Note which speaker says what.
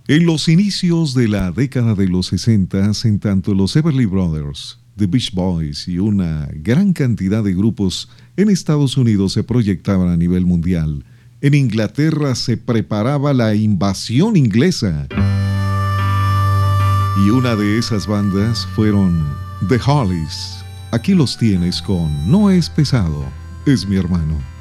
Speaker 1: En los inicios de la década de los 60, en tanto los Everly Brothers, The Beach Boys y una gran cantidad de grupos en Estados Unidos se proyectaban a nivel mundial, en Inglaterra se preparaba la invasión inglesa. Y una de esas bandas fueron The Hollies. Aquí los tienes con No es pesado, es mi hermano.